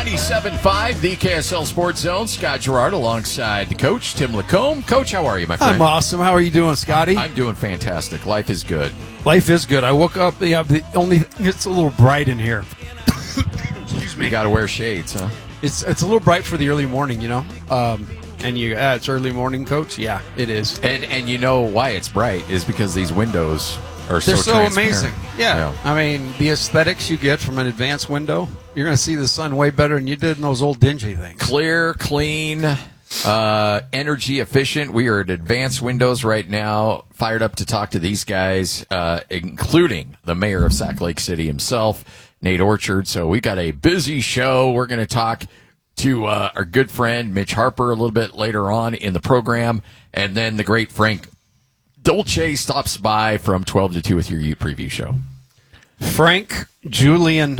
97.5, the KSL Sports Zone. Scott Gerard alongside the coach, Tim Lacombe. Coach, how are you, my friend? I'm awesome. How are you doing, Scotty? I'm doing fantastic. Life is good. Life is good. I woke up. The only it's a little bright in here. Excuse me. You got to wear shades, huh? It's a little bright for the early morning, you know. And it's early morning, Coach. Yeah, it is. And you know why it's bright is because these windows are They're so transparent. amazing. Yeah. I mean, the aesthetics you get from an advanced window, you're going to see the sun way better than you did in those old dingy things. Clear, clean, energy efficient. We are at Advanced Windows right now, fired up to talk to these guys, including the mayor of Sac Lake City himself, Nate Orchard. So we got a busy show. We're going to talk to our good friend Mitch Harper a little bit later on in the program, and then the great Frank Dolce stops by from 12 to 2 with your Ute Preview show. Frank Julian.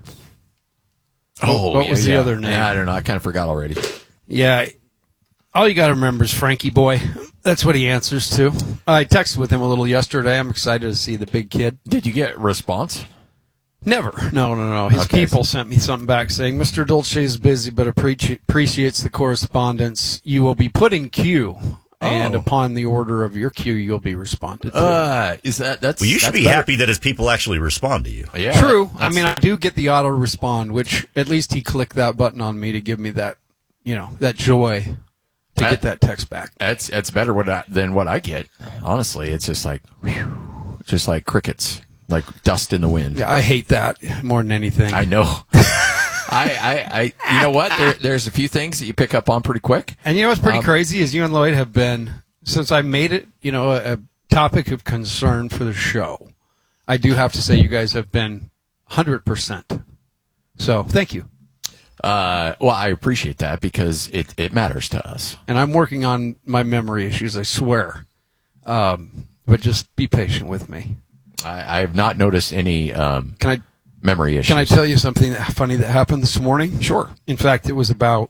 What was the other name? Yeah, I don't know. I kind of forgot already. Yeah. All you got to remember is Frankie Boy. That's what he answers to. I texted with him a little yesterday. I'm excited to see the big kid. Did you get a response? Never. No. His people sent me something back saying, Mr. Dolce is busy but appreciates the correspondence. You will be put in queue. And upon the order of your queue, you'll be responded to. That's well, you should be happy that his people actually respond to you. Yeah, true. I mean, I do get the auto respond, which at least he clicked that button on me to give me that, that joy to get that text back. That's better than what I get. Honestly, it's just like, just like crickets, like dust in the wind. Yeah, I hate that more than anything. I know. You know what? There's a few things that you pick up on pretty quick. And you know what's pretty crazy is you and Lloyd have been, since I made it, a topic of concern for the show. I do have to say you guys have been 100%. So thank you. Well, I appreciate that because it matters to us. And I'm working on my memory issues, I swear. But just be patient with me. I have not noticed any memory issues. Can I tell you something funny that happened this morning? Sure. In fact, it was about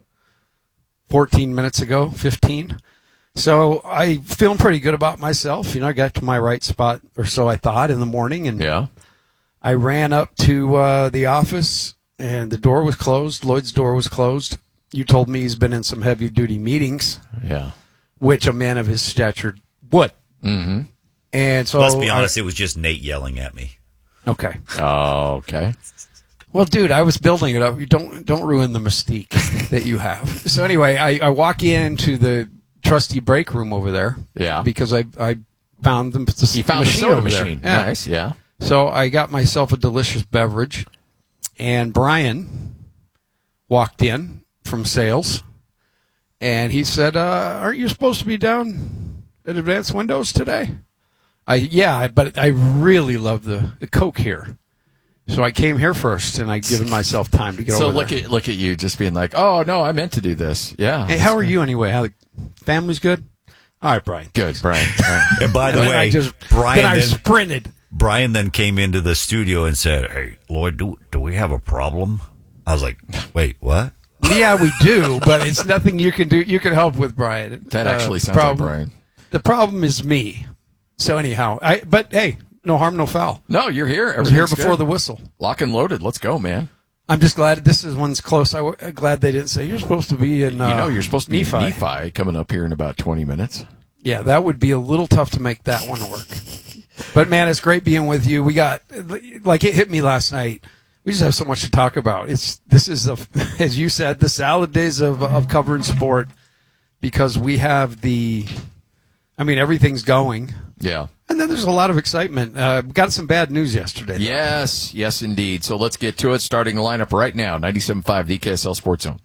14 minutes ago, 15. So I feeling pretty good about myself. I got to my right spot, or so I thought, in the morning. And yeah. I ran up to the office, and the door was closed. Lloyd's door was closed. You told me he's been in some heavy-duty meetings. Yeah. Which a man of his stature would. Mm-hmm. And so let's be honest, it was just Nate yelling at me. Okay. Oh, okay. Well, dude, I was building it up. You don't ruin the mystique that you have. So anyway, I walk into the trusty break room over there. Yeah. Because I found them. You found the soda machine. Yeah. Nice. Yeah. So I got myself a delicious beverage, and Brian walked in from sales, and he said, "Aren't you supposed to be down at Advanced Windows today?" But I really love the Coke here. So I came here first, and I'd given myself time to get over there. So look at you just being like, oh, no, I meant to do this. Yeah. Hey, how are you anyway? How the family's good? All right, Brian. Good, Brian. And by the way, I sprinted. Brian then came into the studio and said, "Hey, Lloyd, do we have a problem?" I was like, "Wait, what?" Yeah, we do, but it's nothing you can do. You can help with, Brian. That actually sounds like Brian. The problem is me. So anyhow, but hey, no harm, no foul. No, you're here. I was here before the whistle. Lock and loaded. Let's go, man. I'm just glad this one's close. I'm glad they didn't say you're supposed to be in. You're supposed to be Nephi. Nephi coming up here in about 20 minutes. Yeah, that would be a little tough to make that one work. But man, it's great being with you. We got it hit me last night. We just have so much to talk about. This is as you said, the salad days of covering sport, because we have everything's going. Yeah. And then there's a lot of excitement. Got some bad news yesterday. Yes, indeed. So let's get to it. Starting the lineup right now. 97.5, the KSL Sports Zone.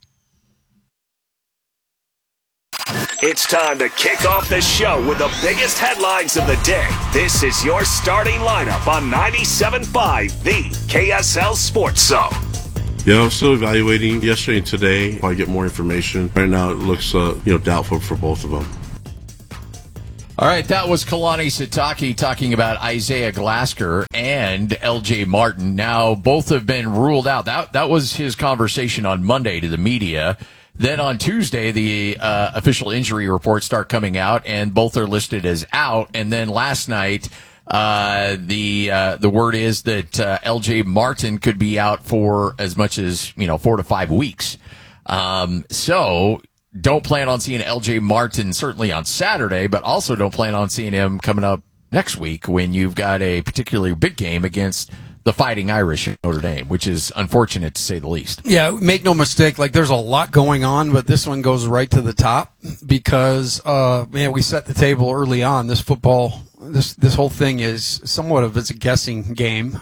It's time to kick off the show with the biggest headlines of the day. This is your starting lineup on 97.5, the KSL Sports Zone. Yeah, I'm still evaluating yesterday and today. I'll get more information. Right now, it looks doubtful for both of them. All right, that was Kalani Sitake talking about Isaiah Glasker and L.J. Martin. Now, both have been ruled out. That was his conversation on Monday to the media. Then on Tuesday, the official injury reports start coming out, and both are listed as out. And then last night, The word is that LJ Martin could be out for as much as 4 to 5 weeks. So don't plan on seeing LJ Martin certainly on Saturday, but also don't plan on seeing him coming up next week when you've got a particularly big game against the Fighting Irish in Notre Dame, which is unfortunate to say the least. Yeah, make no mistake, like there's a lot going on, but this one goes right to the top because, we set the table early on. This football, this whole thing is somewhat of it's a guessing game,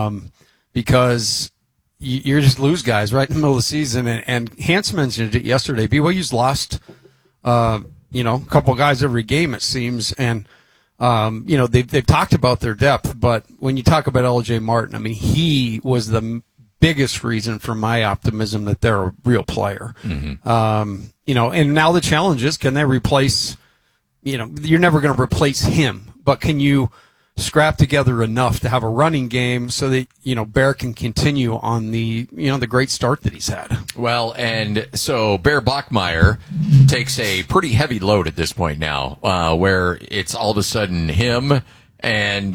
because you just lose guys right in the middle of the season. And Hans mentioned it yesterday. BYU's lost, a couple of guys every game, it seems. And, they've talked about their depth, but when you talk about LJ Martin, I mean, he was the biggest reason for my optimism that they're a real player. Mm-hmm. And now the challenge is, can they replace, you're never going to replace him, but can you scrap together enough to have a running game so that, Bear can continue on the great start that he's had. Well, and so Bear Bachmeier takes a pretty heavy load at this point now, where it's all of a sudden him and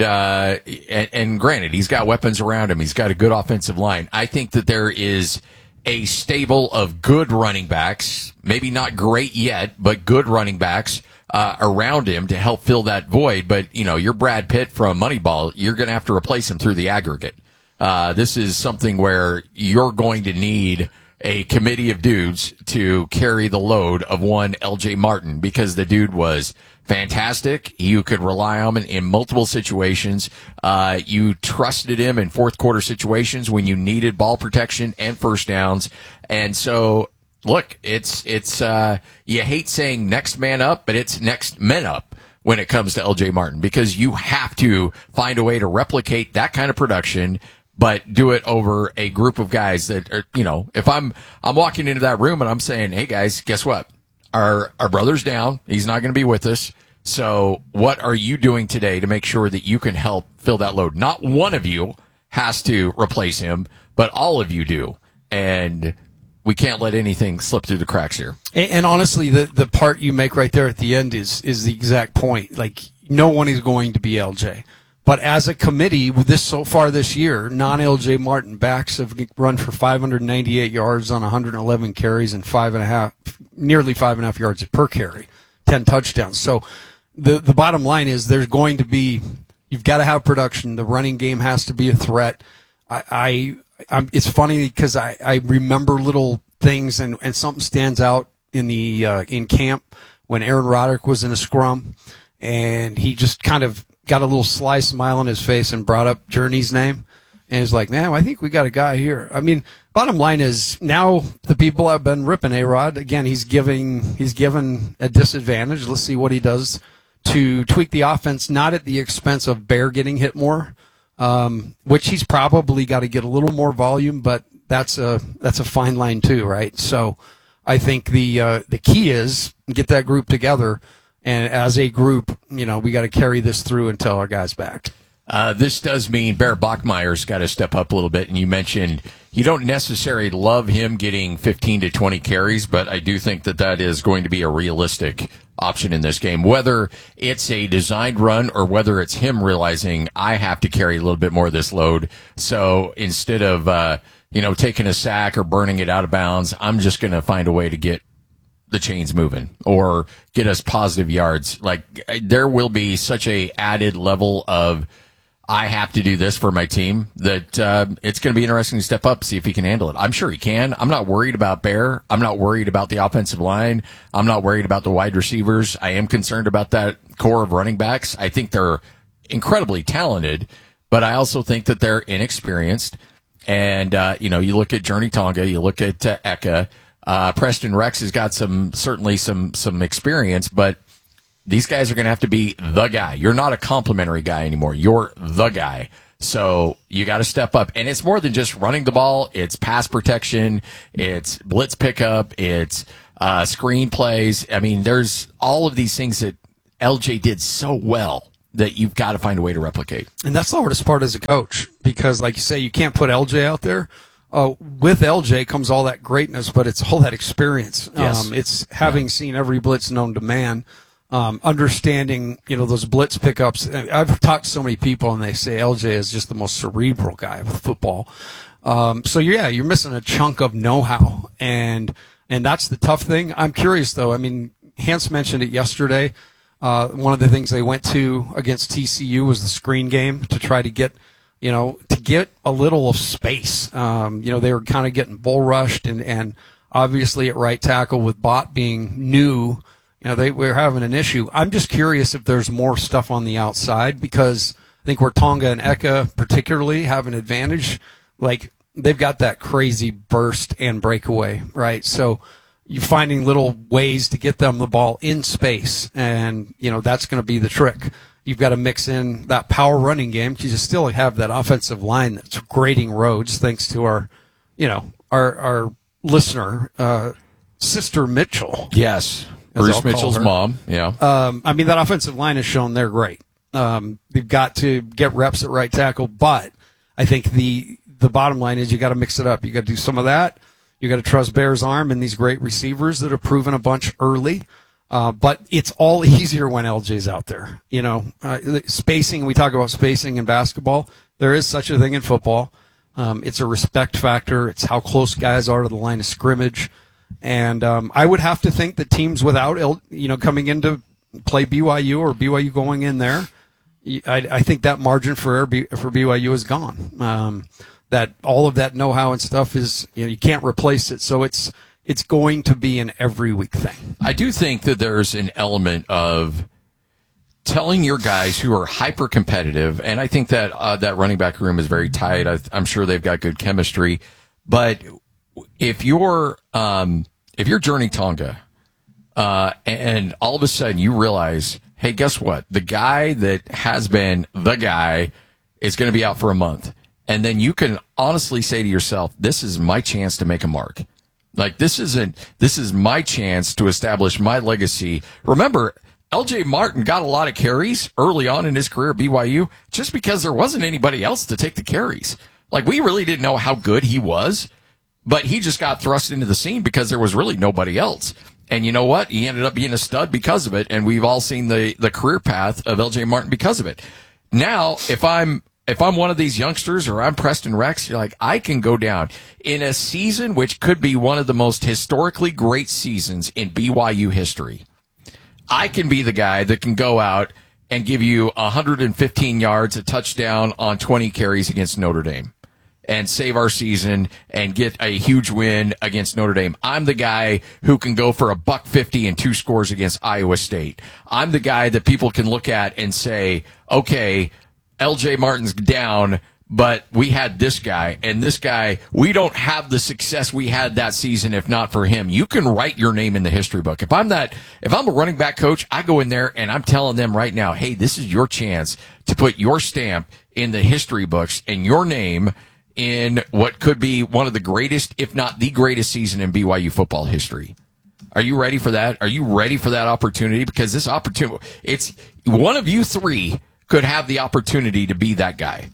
granted, he's got weapons around him. He's got a good offensive line. I think that there is a stable of good running backs, maybe not great yet, but good running backs around him to help fill that void. But, you're Brad Pitt from Moneyball. You're going to have to replace him through the aggregate. This is something where you're going to need a committee of dudes to carry the load of one LJ Martin because the dude was fantastic. You could rely on him in multiple situations. You trusted him in fourth quarter situations when you needed ball protection and first downs. And so, look, it's you hate saying next man up, but it's next men up when it comes to LJ Martin because you have to find a way to replicate that kind of production, but do it over a group of guys that are, if I'm walking into that room and I'm saying, hey guys, guess what? Our brother's down. He's not going to be with us. So what are you doing today to make sure that you can help fill that load? Not one of you has to replace him, but all of you do. And we can't let anything slip through the cracks here. And honestly, the part you make right there at the end is the exact point. Like, no one is going to be LJ. But as a committee, so far this year, non-LJ Martin backs have run for 598 yards on 111 carries and nearly 5.5 yards per carry, 10 touchdowns. So the bottom line is you've got to have production. The running game has to be a threat. It's funny because I remember little things and something stands out in camp when Aaron Roderick was in a scrum and he just kind of got a little sly smile on his face and brought up Journey's name and he's like, "Man, I think we got a guy here." I mean, bottom line is now the people have been ripping A-Rod. Again, he's given a disadvantage. Let's see what he does to tweak the offense, not at the expense of Bear getting hit more. Which he's probably got to get a little more volume, but that's a fine line too, right? So I think the key is get that group together, and as a group, we got to carry this through until our guy's back. This does mean Bear Bachmeier's got to step up a little bit, and you mentioned you don't necessarily love him getting 15 to 20 carries, but I do think that is going to be a realistic option in this game, whether it's a designed run or whether it's him realizing I have to carry a little bit more of this load. So instead of, taking a sack or burning it out of bounds, I'm just going to find a way to get the chains moving or get us positive yards. Like there will be such a added level of I have to do this for my team that it's going to be interesting to step up, see if he can handle it. I'm sure he can. I'm not worried about Bear. I'm not worried about the offensive line. I'm not worried about the wide receivers. I am concerned about that core of running backs. I think they're incredibly talented, but I also think that they're inexperienced. And, you look at Journey Tonga, you look at Eka, Preston Rex has got some experience, but these guys are going to have to be the guy. You're not a complimentary guy anymore. You're the guy. So you got to step up. And it's more than just running the ball. It's pass protection. It's blitz pickup. It's screen plays. I mean, there's all of these things that LJ did so well that you've got to find a way to replicate. And that's the hardest part as a coach because, like you say, you can't put LJ out there. With LJ comes all that greatness, but it's all that experience. Yes. It's having seen every blitz known to man. understanding, those blitz pickups. I've talked to so many people, and they say LJ is just the most cerebral guy with football. So yeah, you're missing a chunk of know-how, and that's the tough thing. I'm curious though. I mean, Hans mentioned it yesterday. One of the things they went to against TCU was the screen game to try to get a little of space. They were kind of getting bull rushed, and obviously at right tackle with Bott being new, they were having an issue. I'm just curious if there's more stuff on the outside, because I think where Tonga and Eka particularly have an advantage, like they've got that crazy burst and breakaway, right? So you're finding little ways to get them the ball in space, and that's going to be the trick. You've got to mix in that power running game, because you still have that offensive line that's grading roads, thanks to our listener, Sister Mitchell. Yes, As Bruce I'll call Mitchell's her. mom. Yeah. That offensive line has shown they're great. They've got to get reps at right tackle, but I think the bottom line is you got to mix it up. You got to do some of that. You got to trust Bear's arm and these great receivers that have proven a bunch early. But it's all easier when LJ's out there. Spacing, we talk about spacing in basketball. There is such a thing in football. It's a respect factor. It's how close guys are to the line of scrimmage. And I would have to think that teams without, coming in to play BYU or BYU going in there, I think that margin for BYU is gone. That all of that know-how and stuff is, you can't replace it. So it's going to be an every week thing. I do think that there's an element of telling your guys who are hyper competitive, and I think that that running back room is very tight. I'm sure they've got good chemistry, but if you're Journey Tonga, and all of a sudden you realize, hey, guess what? The guy that has been the guy is going to be out for a month. And then you can honestly say to yourself, this is my chance to make a mark. Like, this is my chance to establish my legacy. Remember, LJ Martin got a lot of carries early on in his career at BYU just because there wasn't anybody else to take the carries. Like, we really didn't know how good he was, but he just got thrust into the scene because there was really nobody else. And you know what? He ended up being a stud because of it, and we've all seen the career path of LJ Martin because of it. Now, if I'm one of these youngsters, or I'm Preston Rex, you're like, I can go down in a season which could be one of the most historically great seasons in BYU history. I can be the guy that can go out and give you 115 yards, a touchdown on 20 carries against Notre Dame and save our season and get a huge win against Notre Dame. I'm the guy who can go for $150 and 2 scores against Iowa State. I'm the guy that people can look at and say, okay, LJ Martin's down, but we had this guy, and this guy, we don't have the success we had that season if not for him. You can write your name in the history book. If I'm a running back coach, I go in there and I'm telling them right now, hey, this is your chance to put your stamp in the history books and your name in what could be one of the greatest, if not the greatest season in BYU football history. Are you ready for that? Are you ready for that opportunity? Because this opportunity, it's one of you three could have the opportunity to be that guy.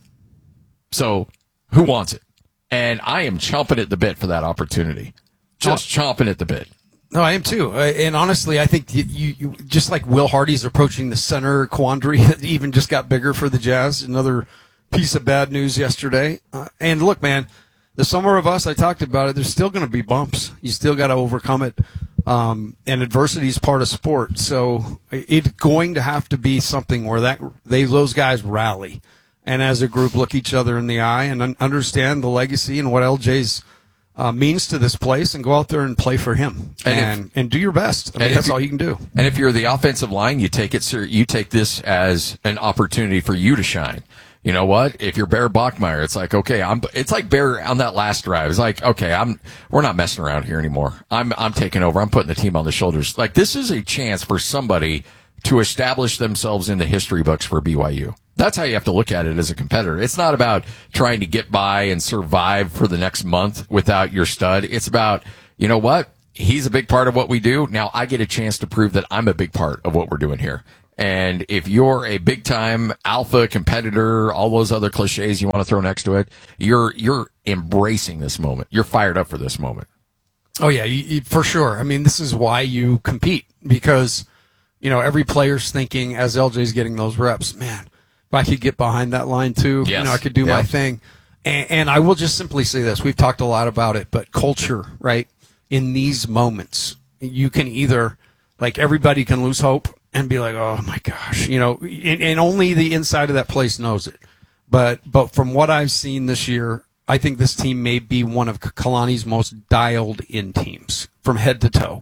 So who wants it? And I am chomping at the bit for that opportunity. Just chomping at the bit. No, I am too. And honestly, I think you just like Will Hardy's approaching the center quandary that even just got bigger for the Jazz. Another piece of bad news yesterday. And look, man, the summer of us, I talked about it. There's still going to be bumps. You still got to overcome it. And adversity is part of sport. So it's going to have to be something where those guys rally and as a group look each other in the eye and understand the legacy and what LJ's means to this place and go out there and play for him and do your best. I mean, that's all you can do. And if you're the offensive line, you take this as an opportunity for you to shine. You know what? If you're Bear Bachmeier, it's like, okay, it's like Bear on that last drive. It's like, okay, we're not messing around here anymore. I'm taking over. I'm putting the team on the shoulders. Like, this is a chance for somebody to establish themselves in the history books for BYU. That's how you have to look at it as a competitor. It's not about trying to get by and survive for the next month without your stud. It's about, you know what? He's a big part of what we do. Now I get a chance to prove that I'm a big part of what we're doing here. And if you're a big-time alpha competitor, all those other cliches you want to throw next to it, you're embracing this moment. You're fired up for this moment. Oh, yeah, for sure. I mean, this is why you compete, because every player's thinking as LJ's getting those reps, man, if I could get behind that line too, Yes. I could do my thing. And I will just simply say this. We've talked a lot about it, but culture, right? In these moments, you can either, like, everybody can lose hope and be like, oh my gosh, and only the inside of that place knows it. But from what I've seen this year, I think this team may be one of Kalani's most dialed in teams from head to toe.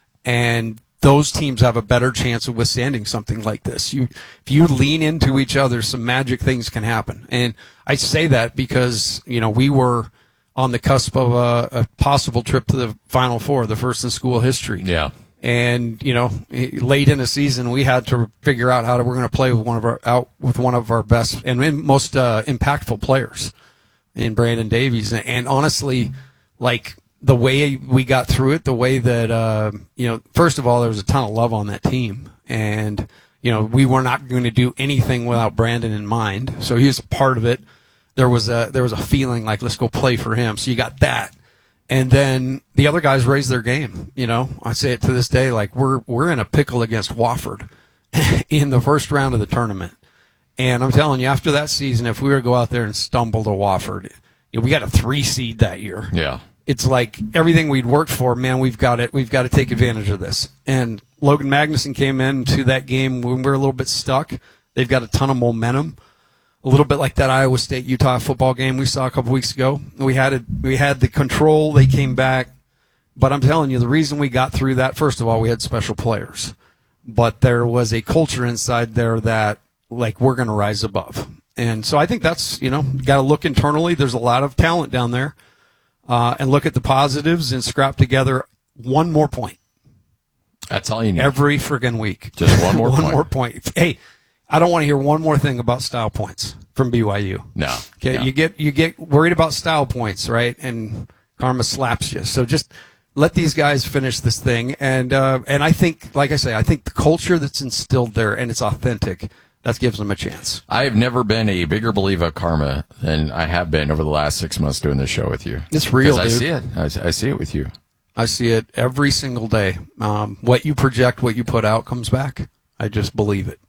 And those teams have a better chance of withstanding something like this. If you lean into each other, some magic things can happen. And I say that because, we were on the cusp of a possible trip to the Final Four, the first in school history. Yeah. And, late in the season, we had to figure out how we're going to play with one of our best and most impactful players in Brandon Davies. And honestly, like, the way we got through it, the way that, first of all, there was a ton of love on that team. And, we were not going to do anything without Brandon in mind. So he was a part of it. There was a feeling like, let's go play for him. So you got that. And then the other guys raised their game. I say it to this day, like, we're in a pickle against Wofford in the first round of the tournament. And I'm telling you, after that season, if we were to go out there and stumble to Wofford, we got a 3 seed that year. Yeah. It's like everything we'd worked for, man, we've got to take advantage of this. And Logan Magnuson came into that game when we were a little bit stuck. They've got a ton of momentum. A little bit like that Iowa State-Utah football game we saw a couple weeks ago. We had the control. They came back. But I'm telling you, the reason we got through that, first of all, we had special players. But there was a culture inside there that, like, we're going to rise above. And so I think that's, got to look internally. There's a lot of talent down there. And look at the positives and scrap together one more point. That's all you need. Every friggin' week. Just one more point. One more point. Hey, I don't want to hear one more thing about style points from BYU. No. Okay, No. you get worried about style points, right? And karma slaps you. So just let these guys finish this thing. And I think, like I say, I think the culture that's instilled there and it's authentic, that gives them a chance. I have never been a bigger believer of karma than I have been over the last 6 months doing this show with you. It's real, 'Cause dude. I see it. I see it with you. I see it every single day. What you project, what you put out comes back. I just believe it.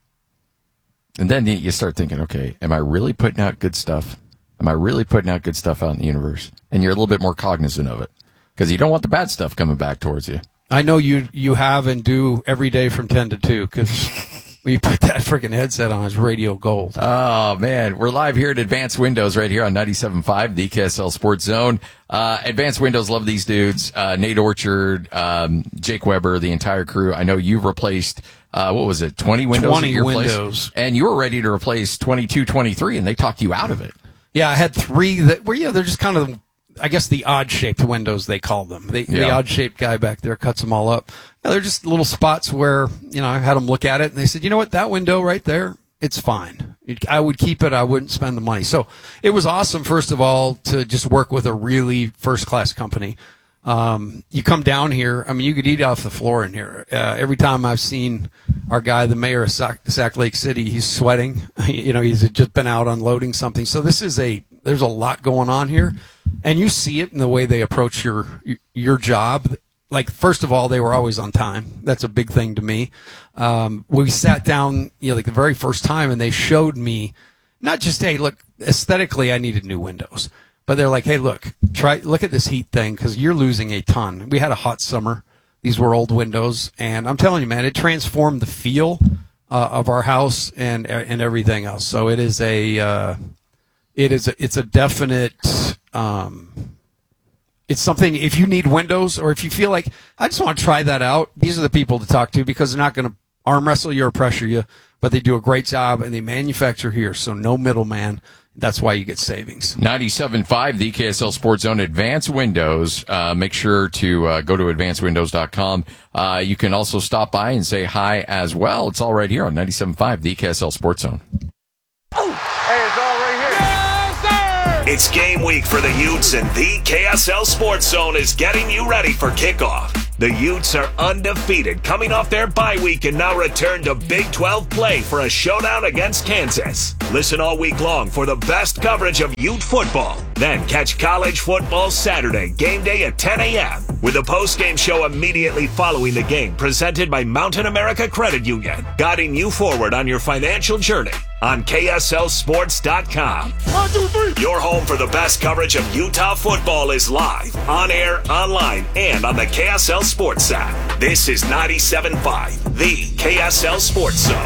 And then you start thinking, okay, am I really putting out good stuff? Am I really putting out good stuff out in the universe? And you're a little bit more cognizant of it because you don't want the bad stuff coming back towards you. I know you have and do every day from 10 to 2 because we put that freaking headset on as radio gold. Oh, man. We're live here at Advanced Windows right here on 97.5, the KSL Sports Zone. Advanced Windows, love these dudes. Nate Orchard, Jake Weber, the entire crew. I know you've replaced, what was it, 20 windows? 20 at your windows. place? And you were ready to replace 22, 23, and they talked you out of it. Yeah, I had 3 that were, they're just kind of, I guess, the odd-shaped windows, they call them. The odd-shaped guy back there cuts them all up. They're just little spots where, I had them look at it, and they said, you know what, that window right there, it's fine. I would keep it. I wouldn't spend the money. So it was awesome, first of all, to just work with a really first-class company. You come down here, you could eat off the floor in here. Every time I've seen our guy, the mayor of Sac Lake City, he's sweating. He's just been out unloading something. So there's a lot going on here. And you see it in the way they approach your job. Like, first of all, they were always on time. That's a big thing to me. We sat down, like the very first time, and they showed me not just, hey, look, aesthetically, I needed new windows. But they're like, hey, look at this heat thing because you're losing a ton. We had a hot summer. These were old windows. And I'm telling you, man, it transformed the feel of our house and everything else. So it's a definite, it's something, if you need windows or if you feel like, I just want to try that out, these are the people to talk to because they're not going to arm wrestle you or pressure you, but they do a great job and they manufacture here. So no middleman. That's why you get savings. 97.5, the KSL Sports Zone, Advanced Windows. Make sure to go to advancedwindows.com. You can also stop by and say hi as well. It's all right here on 97.5, the KSL Sports Zone. It's game week for the Utes, and the KSL Sports Zone is getting you ready for kickoff. The Utes are undefeated, coming off their bye week and now return to Big 12 play for a showdown against Kansas. Listen all week long for the best coverage of Ute football. Then catch college football Saturday, game day at 10 a.m. with a post-game show immediately following the game, presented by Mountain America Credit Union, guiding you forward on your financial journey on KSLSports.com. 1, 2, 3. Your home for the best coverage of Utah football is live, on air, online, and on the KSL Sports app. This is 97.5, the KSL Sports Zone.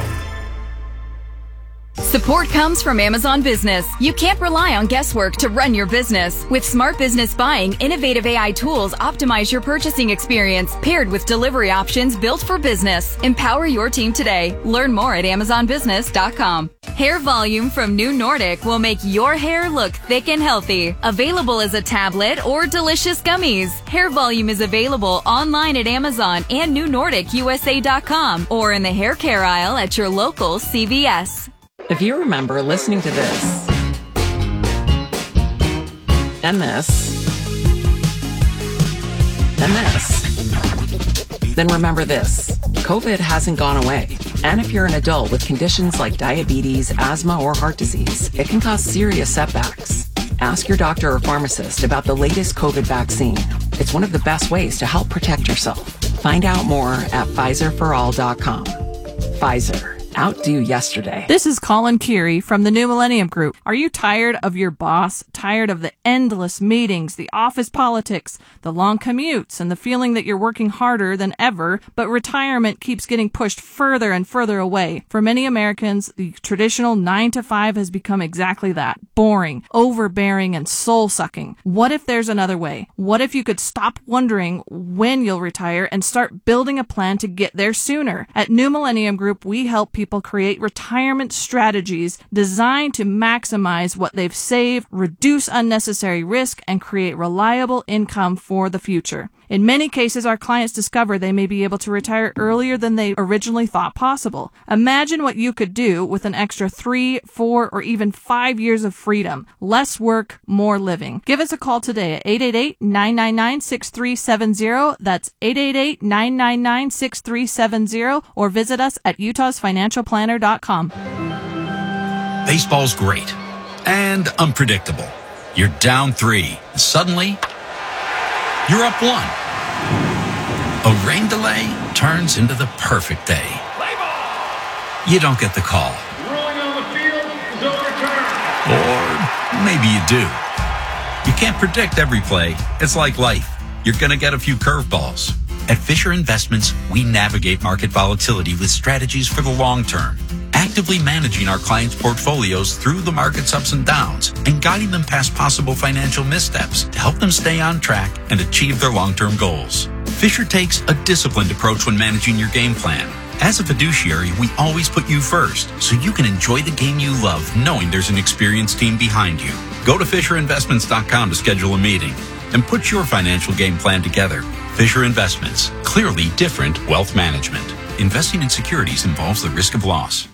Support comes from Amazon Business. You can't rely on guesswork to run your business. With Smart Business Buying, innovative AI tools optimize your purchasing experience, paired with delivery options built for business. Empower your team today. Learn more at AmazonBusiness.com. Hair Volume from New Nordic will make your hair look thick and healthy. Available as a tablet or delicious gummies. Hair Volume is available online at Amazon and NewNordicUSA.com or in the hair care aisle at your local CVS. If you remember listening to this, and this, and this, then remember this. COVID hasn't gone away. And if you're an adult with conditions like diabetes, asthma, or heart disease, it can cause serious setbacks. Ask your doctor or pharmacist about the latest COVID vaccine. It's one of the best ways to help protect yourself. Find out more at PfizerForAll.com. Pfizer. Outdo yesterday. This is Colin Keary from the New Millennium Group. Are you tired of your boss? Tired of the endless meetings, the office politics, the long commutes, and the feeling that you're working harder than ever, but retirement keeps getting pushed further and further away? For many Americans, the traditional 9 to 5 has become exactly that. Boring, overbearing, and soul-sucking. What if there's another way? What if you could stop wondering when you'll retire and start building a plan to get there sooner? At New Millennium Group, we help people create retirement strategies designed to maximize what they've saved, reduce unnecessary risk, and create reliable income for the future. In many cases, our clients discover they may be able to retire earlier than they originally thought possible. Imagine what you could do with an extra 3, 4, or even 5 years of freedom. Less work, more living. Give us a call today at 888-999-6370. That's 888-999-6370, or visit us at utahsfinancialplanner.com. Baseball's great and unpredictable. You're down 3. Suddenly, you're up 1. A rain delay turns into the perfect day. You don't get the call. Rolling on the field is overturned. Or maybe you do. You can't predict every play. It's like life. You're going to get a few curveballs. At Fisher Investments, we navigate market volatility with strategies for the long term, actively managing our clients' portfolios through the market's ups and downs and guiding them past possible financial missteps to help them stay on track and achieve their long-term goals. Fisher takes a disciplined approach when managing your game plan. As a fiduciary, we always put you first, so you can enjoy the game you love knowing there's an experienced team behind you. Go to FisherInvestments.com to schedule a meeting and put your financial game plan together. Fisher Investments, clearly different wealth management. Investing in securities involves the risk of loss.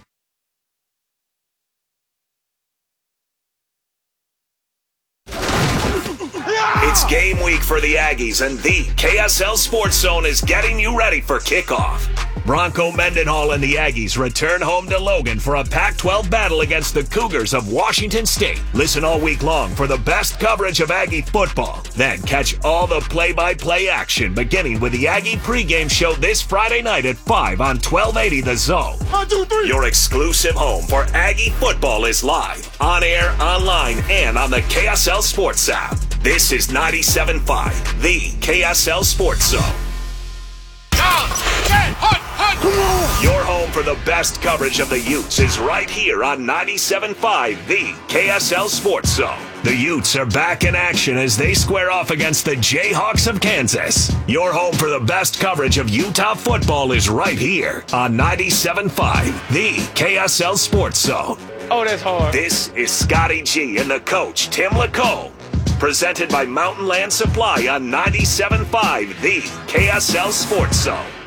It's game week for the Aggies, and the KSL Sports Zone is getting you ready for kickoff. Bronco Mendenhall and the Aggies return home to Logan for a Pac-12 battle against the Cougars of Washington State. Listen all week long for the best coverage of Aggie football. Then catch all the play-by-play action, beginning with the Aggie pregame show this Friday night at 5 on 1280 The Zone. 1, 2, 3. Your exclusive home for Aggie football is live, on air, online, and on the KSL Sports app. This is 97.5, the KSL Sports Zone. Your home for the best coverage of the Utes is right here on 97.5, the KSL Sports Zone. The Utes are back in action as they square off against the Jayhawks of Kansas. Your home for the best coverage of Utah football is right here on 97.5, the KSL Sports Zone. Oh, that's hard. This is Scotty G and the coach, Tim Lacombe. Presented by Mountain Land Supply on 97.5, the KSL Sports Zone.